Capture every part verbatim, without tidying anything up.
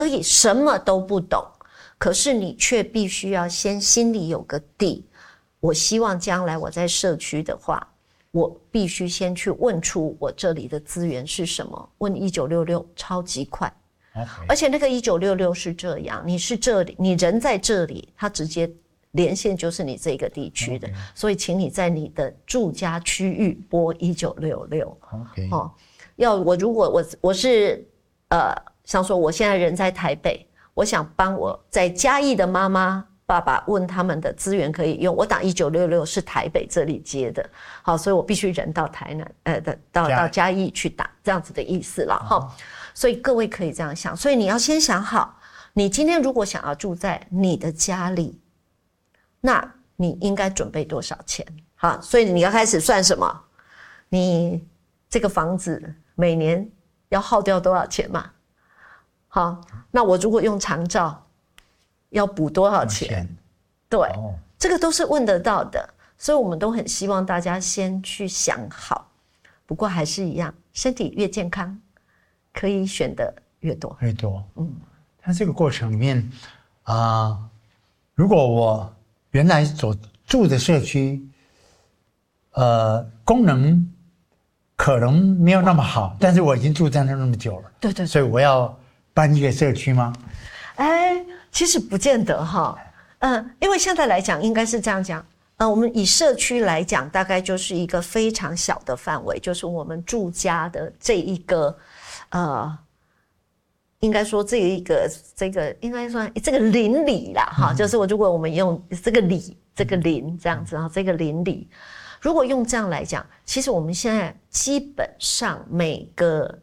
可以什么都不懂，可是你却必须要先心里有个底。我希望将来我在社区的话，我必须先去问出我这里的资源是什么。问一九六六超级快， okay. 而且那个一九六六是这样，你是这里，你人在这里，它直接连线就是你这个地区的， okay. 所以请你在你的住家区域拨一九六六。 Okay. 哦，要我如果我我是呃，像说我现在人在台北，我想帮我在嘉义的妈妈爸爸问他们的资源可以用，我打一九六六是台北这里接的，好，所以我必须人到台南，呃，到到嘉义去打，这样子的意思了哈。哦，所以各位可以这样想，所以你要先想好，你今天如果想要住在你的家里，那你应该准备多少钱？好，所以你要开始算什么？你这个房子每年要耗掉多少钱嘛？好，那我如果用长照，要补多少钱？对，哦，这个都是问得到的，所以我们都很希望大家先去想好。不过还是一样，身体越健康，可以选的越多， 越多。嗯，但这个过程里面啊，呃，如果我原来所住的社区，呃，功能可能没有那么好，但是我已经住在那那么久了， 对 对, 对， 所以我要搬一个社区吗？ 哎，其实不见得哈，嗯，因为现在来讲应该是这样讲，呃，我们以社区来讲，大概就是一个非常小的范围，就是我们住家的这一个，呃，应该说这一个这个应该说这个邻里啦哈，嗯，就是我如果我们用这个里这个邻这样子啊，这个邻里，如果用这样来讲，其实我们现在基本上每个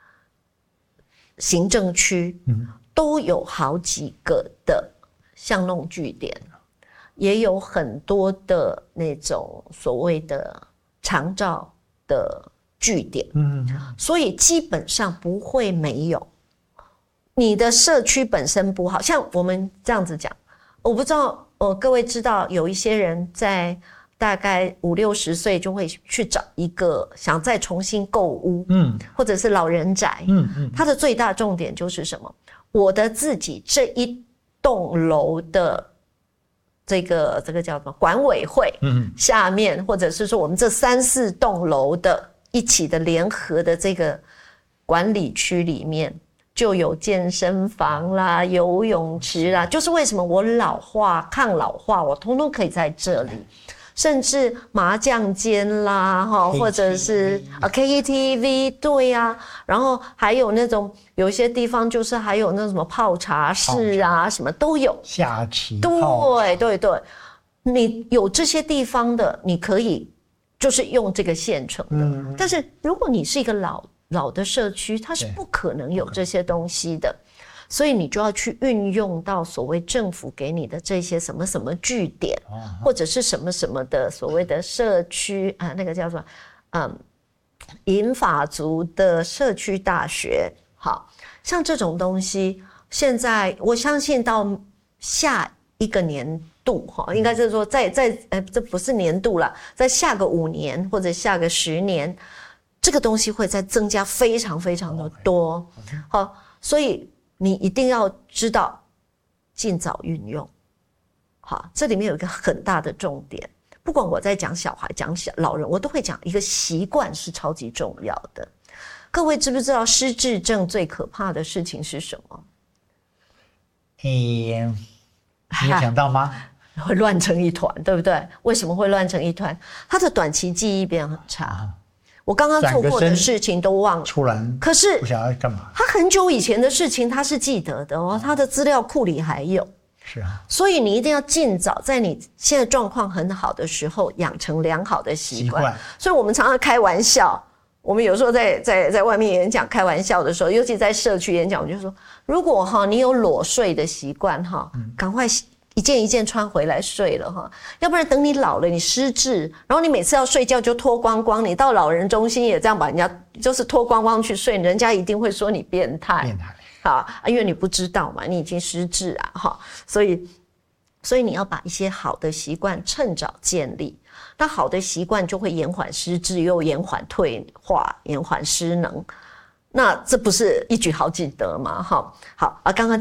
行政区，嗯，都有好几个的巷弄据点，也有很多的那种所谓的长照的据点，嗯，所以基本上不会没有。你的社区本身不好，像我们这样子讲，我不知道，呃，各位知道有一些人在大概五六十岁就会去找一个想再重新购屋，嗯，或者是老人宅，嗯嗯，它的最大重点就是什么？我的自己这一栋楼的这个这个叫什么管委会，嗯，下面或者是说我们这三四栋楼的一起的联合的这个管理区里面，就有健身房啦、游泳池啦，就是为什么我老化、抗老化，我通通可以在这里。甚至麻将间啦，或者是 K T V， 对呀，啊，然后还有那种有一些地方就是还有那什么泡茶室啊，什么都有。 下棋。 对对对，你有这些地方的，你可以就是用这个现成的。嗯，但是如果你是一个老老的社区，它是不可能有这些东西的。所以你就要去运用到所谓政府给你的这些什么什么据点，或者是什么什么的所谓的社区啊，那个叫做嗯，银发族的社区大学，好像这种东西，现在我相信到下一个年度哈，应该是说在在呃，这不是年度了，在下个五年或者下个十年，这个东西会再增加非常非常的多，好，所以。你一定要知道尽早运用，好，这里面有一个很大的重点。不管我在讲小孩、讲小老人，我都会讲一个习惯是超级重要的。各位知不知道失智症最可怕的事情是什么？ 嗯，你有想到吗？ 会乱成一团，对不对？为什么会乱成一团？他的短期记忆变很差。啊，我刚刚做过的事情都忘了， 突然， 可是不晓得干嘛。 他很久以前的事情他是记得的哦，他的资料库里还有。 是啊， 所以你一定要尽早在你现在状况很好的时候养成良好的习惯。所以我们常常开玩笑，我们有时候在在在外面演讲开玩笑的时候，尤其在社区演讲，我就说，如果哈你有裸睡的习惯哈，赶快一件一件穿回来睡了哈，要不然等你老了你失智，然后你每次要睡觉就脱光光，你到老人中心也这样把人家就是脱光光去睡，人家一定会说你变态。 变态。 好，因为你不知道嘛，你已经失智啊，哈，所以所以你要把一些好的习惯趁早建立，那好的习惯就会延缓失智，又延缓退化，延缓失能，那这不是一举好几得吗？哈，好啊，刚刚。